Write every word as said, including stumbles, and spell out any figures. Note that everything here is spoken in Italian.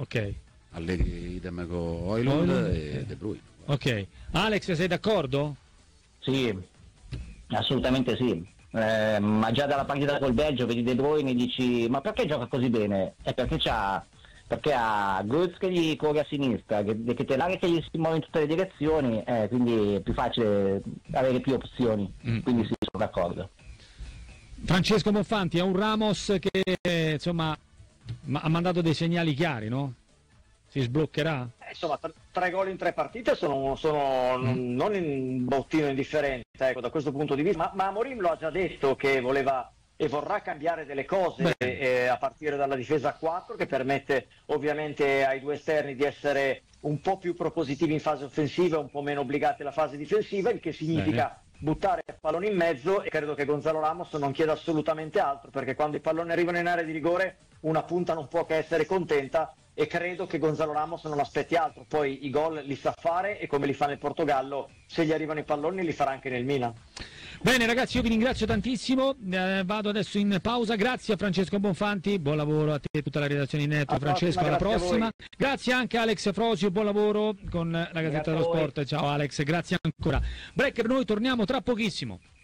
Ok. Allegri idem con Højlund e De Bruyne. Ok. Alex, sei d'accordo? Sì, assolutamente sì. Eh, ma già dalla partita col Belgio vedi De Bruyne e dici ma perché gioca così bene? È perché c'ha perché ha Götze che gli corre a sinistra, che, che Telare che gli si muove in tutte le direzioni, eh, quindi è più facile avere più opzioni. Mm. Quindi sì, sono d'accordo. Francesco Monfanti ha un Ramos che insomma ha mandato dei segnali chiari, no? Si sbloccherà? Eh, insomma, tre, tre gol in tre partite sono, sono mm. non un bottino indifferente, ecco, da questo punto di vista, ma, ma Amorim lo ha già detto che voleva e vorrà cambiare delle cose eh, a partire dalla difesa a quattro, che permette ovviamente ai due esterni di essere un po' più propositivi in fase offensiva e un po' meno obbligati alla fase difensiva, il che significa Bene. buttare il pallone in mezzo, e credo che Gonzalo Ramos non chieda assolutamente altro, perché quando i palloni arrivano in area di rigore una punta non può che essere contenta, e credo che Gonzalo Ramos non aspetti altro. Poi i gol li sa fare, e come li fa nel Portogallo, se gli arrivano i palloni li farà anche nel Milan. Bene ragazzi, io vi ringrazio tantissimo, eh, vado adesso in pausa. Grazie a Francesco Bonfanti, buon lavoro a te e tutta la redazione in netto. Francesco, alla prossima. Grazie anche a Alex Frosio, buon lavoro con la Gazzetta dello Sport. Ciao Alex, grazie ancora. Break per noi, torniamo tra pochissimo.